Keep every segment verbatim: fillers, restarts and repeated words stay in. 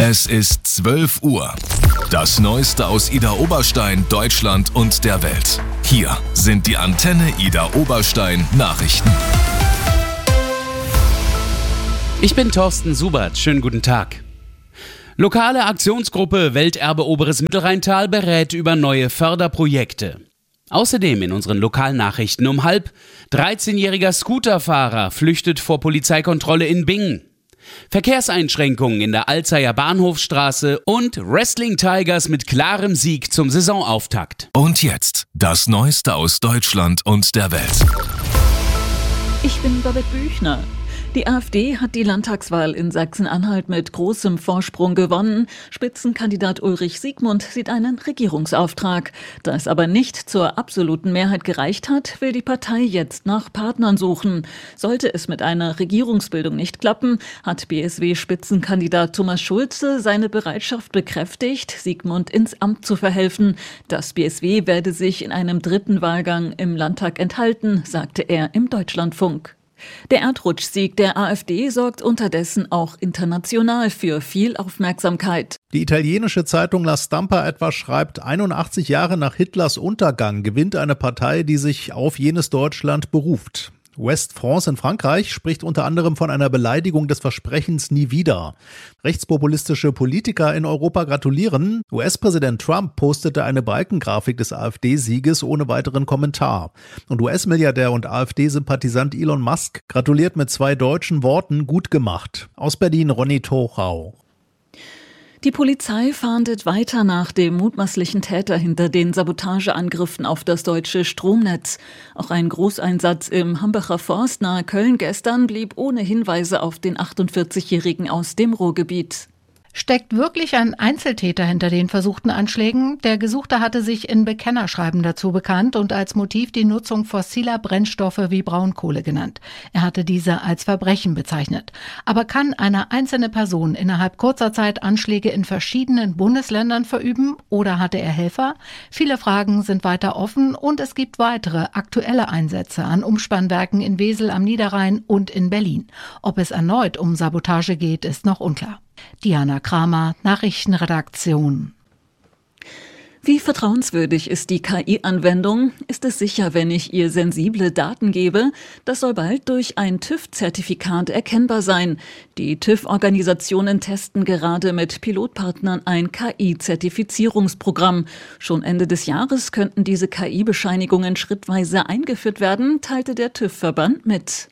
Es ist zwölf Uhr. Das Neueste aus Ida Oberstein, Deutschland und der Welt. Hier sind die Antenne Ida Oberstein Nachrichten. Ich bin Thorsten Subert. Schönen guten Tag. Lokale Aktionsgruppe Welterbe Oberes Mittelrheintal berät über neue Förderprojekte. Außerdem in unseren Lokalnachrichten um halb: dreizehnjähriger Scooterfahrer flüchtet vor Polizeikontrolle in Bingen. Verkehrseinschränkungen in der Alzeyer Bahnhofstraße und Wrestling Tigers mit klarem Sieg zum Saisonauftakt. Und jetzt das Neueste aus Deutschland und der Welt. Ich bin Babette Büchner. Die AfD hat die Landtagswahl in Sachsen-Anhalt mit großem Vorsprung gewonnen. Spitzenkandidat Ulrich Siegmund sieht einen Regierungsauftrag. Da es aber nicht zur absoluten Mehrheit gereicht hat, will die Partei jetzt nach Partnern suchen. Sollte es mit einer Regierungsbildung nicht klappen, hat B S W-Spitzenkandidat Thomas Schulze seine Bereitschaft bekräftigt, Siegmund ins Amt zu verhelfen. Das B S W werde sich in einem dritten Wahlgang im Landtag enthalten, sagte er im Deutschlandfunk. Der Erdrutschsieg der AfD sorgt unterdessen auch international für viel Aufmerksamkeit. Die italienische Zeitung La Stampa etwa schreibt, einundachtzig Jahre nach Hitlers Untergang gewinnt eine Partei, die sich auf jenes Deutschland beruft. West France in Frankreich spricht unter anderem von einer Beleidigung des Versprechens nie wieder. Rechtspopulistische Politiker in Europa gratulieren. U S-Präsident Trump postete eine Balkengrafik des AfD-Sieges ohne weiteren Kommentar. Und U S-Milliardär und AfD-Sympathisant Elon Musk gratuliert mit zwei deutschen Worten: gut gemacht. Aus Berlin Ronny Tochau. Die Polizei fahndet weiter nach dem mutmaßlichen Täter hinter den Sabotageangriffen auf das deutsche Stromnetz. Auch ein Großeinsatz im Hambacher Forst nahe Köln gestern blieb ohne Hinweise auf den achtundvierzigjährigen aus dem Ruhrgebiet. Steckt wirklich ein Einzeltäter hinter den versuchten Anschlägen? Der Gesuchte hatte sich in Bekennerschreiben dazu bekannt und als Motiv die Nutzung fossiler Brennstoffe wie Braunkohle genannt. Er hatte diese als Verbrechen bezeichnet. Aber kann eine einzelne Person innerhalb kurzer Zeit Anschläge in verschiedenen Bundesländern verüben oder hatte er Helfer? Viele Fragen sind weiter offen und es gibt weitere aktuelle Einsätze an Umspannwerken in Wesel am Niederrhein und in Berlin. Ob es erneut um Sabotage geht, ist noch unklar. Diana Kramer, Nachrichtenredaktion. Wie vertrauenswürdig ist die K I-Anwendung? Ist es sicher, wenn ich ihr sensible Daten gebe? Das soll bald durch ein TÜV-Zertifikat erkennbar sein. Die TÜV-Organisationen testen gerade mit Pilotpartnern ein K I-Zertifizierungsprogramm. Schon Ende des Jahres könnten diese K I-Bescheinigungen schrittweise eingeführt werden, teilte der TÜV-Verband mit.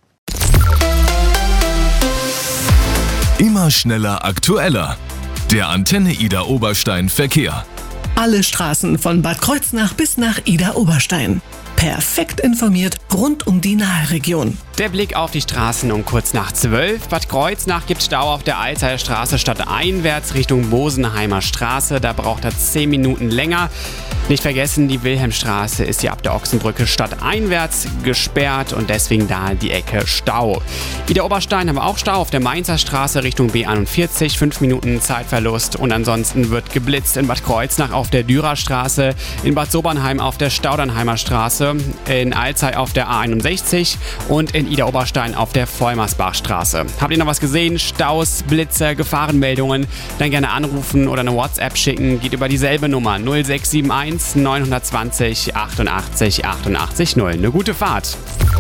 Immer schneller, aktueller. Der Antenne Ida Oberstein Verkehr. Alle Straßen von Bad Kreuznach bis nach Ida Oberstein. Perfekt informiert rund um die Nahregion. Der Blick auf die Straßen um kurz nach zwölf. Bad Kreuznach gibt Stau auf der Alzeyer Straße stadteinwärts Richtung Bosenheimer Straße. Da braucht er zehn Minuten länger. Nicht vergessen, die Wilhelmstraße ist hier ab der Ochsenbrücke stadteinwärts gesperrt und deswegen da die Ecke Stau. Ida Oberstein haben wir auch Stau auf der Mainzer Straße Richtung B einundvierzig. fünf Minuten Zeitverlust und ansonsten wird geblitzt in Bad Kreuznach auf der Dürerstraße, in Bad Sobernheim auf der Staudernheimer Straße, in Alzey auf der A einundsechzig und in Ida Oberstein auf der Vollmersbachstraße. Habt ihr noch was gesehen? Staus, Blitze, Gefahrenmeldungen? Dann gerne anrufen oder eine WhatsApp schicken. Geht über dieselbe Nummer null sechs sieben eins neun zwei null achtundachtzig achtundachtzig null. Eine gute Fahrt.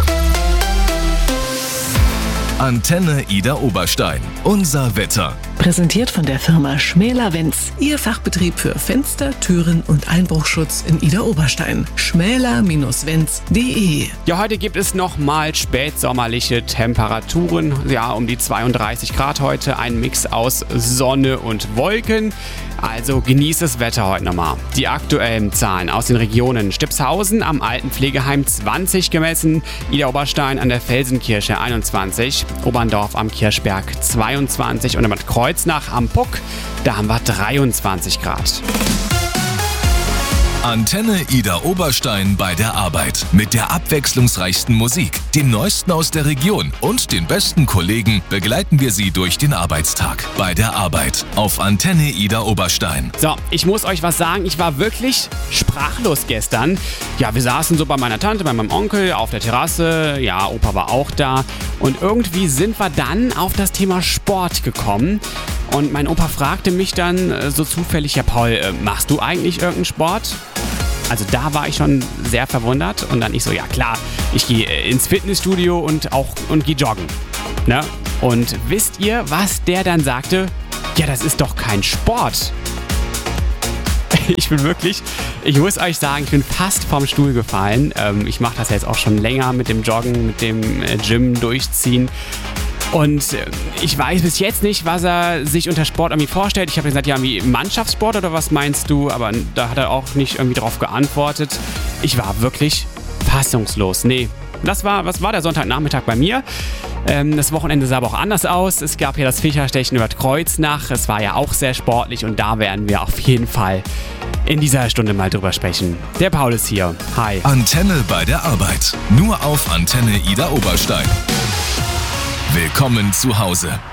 Antenne Ida Oberstein. Unser Wetter. Präsentiert von der Firma Schmäler-Wenz. Ihr Fachbetrieb für Fenster, Türen und Einbruchschutz in Ida Oberstein. schmäler Bindestrich wenz punkt de. Ja, heute gibt es nochmal spätsommerliche Temperaturen. Ja, um die zweiunddreißig Grad heute. Ein Mix aus Sonne und Wolken. Also genießt das Wetter heute nochmal. Die aktuellen Zahlen aus den Regionen: Stipshausen am Altenpflegeheim zwanzig gemessen, Ida Oberstein an der Felsenkirche einundzwanzig, Oberndorf am Kirchberg zweiundzwanzig und in Bad Kreuznach am Puck, da haben wir dreiundzwanzig Grad. Antenne Ida Oberstein bei der Arbeit. Mit der abwechslungsreichsten Musik, dem Neuesten aus der Region und den besten Kollegen begleiten wir Sie durch den Arbeitstag. Bei der Arbeit auf Antenne Ida Oberstein. So, ich muss euch was sagen, ich war wirklich sprachlos gestern. Ja, wir saßen so bei meiner Tante, bei meinem Onkel auf der Terrasse. Ja, Opa war auch da. Und irgendwie sind wir dann auf das Thema Sport gekommen. Und mein Opa fragte mich dann äh, so zufällig, ja Paul, äh, machst du eigentlich irgendeinen Sport? Also da war ich schon sehr verwundert und dann ich so, ja klar, ich gehe ins Fitnessstudio und auch und gehe joggen. Ne? Und wisst ihr, was der dann sagte? Ja, das ist doch kein Sport. Ich bin wirklich, ich muss euch sagen, ich bin fast vom Stuhl gefallen. Ähm, ich mache das jetzt auch schon länger mit dem Joggen, mit dem äh, Gym durchziehen. Und äh, ich weiß bis jetzt nicht, was er sich unter Sport irgendwie vorstellt. Ich habe gesagt, ja, wie Mannschaftssport oder was meinst du? Aber da hat er auch nicht irgendwie drauf geantwortet. Ich war wirklich fassungslos. Nee, das war, was war der Sonntagnachmittag bei mir? Ähm, das Wochenende sah aber auch anders aus. Es gab ja das Fischerstechen über Kreuznach. Es war ja auch sehr sportlich und da werden wir auf jeden Fall in dieser Stunde mal drüber sprechen. Der Paul ist hier. Hi. Antenne bei der Arbeit. Nur auf Antenne Idar Oberstein. Willkommen zu Hause.